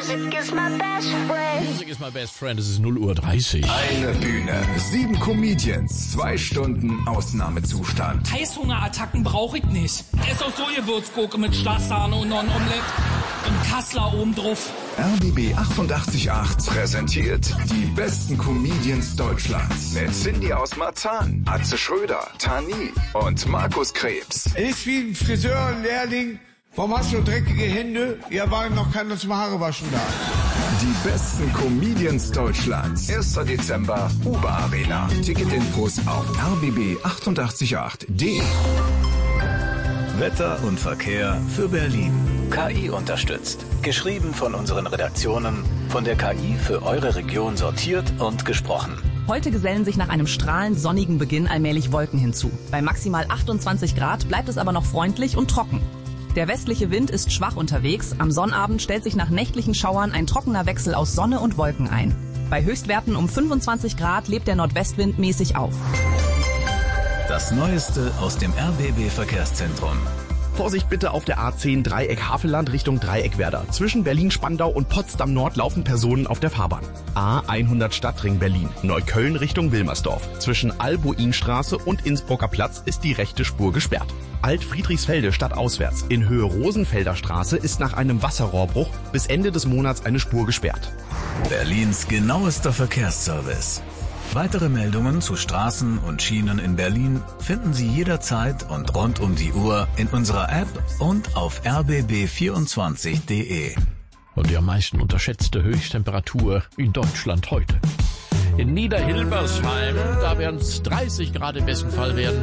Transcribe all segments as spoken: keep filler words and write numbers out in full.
Music is my best friend. Music is my best friend. Es ist null Uhr dreißig. Eine Bühne, sieben Comedians, zwei Stunden Ausnahmezustand. Heißhungerattacken brauche ich nicht. Ess auch so Gewürzgurke mit Schlagsahne und noch ein Omelett. Und Kassler oben drauf. R B B achtundachtzig Komma acht präsentiert die besten Comedians Deutschlands. Mit Cindy aus Marzahn, Atze Schröder, Tani und Markus Krebs. Ist wie ein Friseurlehrling. Warum hast du dreckige Hände? Ja, war noch keiner zum Haare waschen da. Die besten Comedians Deutschlands. erster Dezember, Uber Arena. Ticketinfos auf r b b achtundachtzig Komma acht punkt de. Wetter und Verkehr für Berlin. K I unterstützt. Geschrieben von unseren Redaktionen, von der K I für eure Region sortiert und gesprochen. Heute gesellen sich nach einem strahlend sonnigen Beginn allmählich Wolken hinzu. Bei maximal achtundzwanzig Grad bleibt es aber noch freundlich und trocken. Der westliche Wind ist schwach unterwegs. Am Sonnabend stellt sich nach nächtlichen Schauern ein trockener Wechsel aus Sonne und Wolken ein. Bei Höchstwerten um fünfundzwanzig Grad lebt der Nordwestwind mäßig auf. Das Neueste aus dem R B B-Verkehrszentrum. Vorsicht bitte auf der A zehn Dreieck Havelland Richtung Dreieckwerder. Zwischen Berlin-Spandau und Potsdam-Nord laufen Personen auf der Fahrbahn. A hundert Stadtring Berlin. Neukölln Richtung Wilmersdorf. Zwischen Albuinstraße und Innsbrucker Platz ist die rechte Spur gesperrt. Alt-Friedrichsfelde stadtauswärts. In Höhe Rosenfelder Straße ist nach einem Wasserrohrbruch bis Ende des Monats eine Spur gesperrt. Berlins genauester Verkehrsservice. Weitere Meldungen zu Straßen und Schienen in Berlin finden Sie jederzeit und rund um die Uhr in unserer App und auf r b b vierundzwanzig punkt de. Und die am meisten unterschätzte Höchsttemperatur in Deutschland heute. In Niederhilbersheim, da werden es dreißig Grad im besten Fall werden.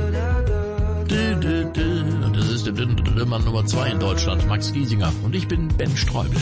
Und das ist der Mann Nummer zwei in Deutschland, Max Giesinger. Und ich bin Ben Streubel.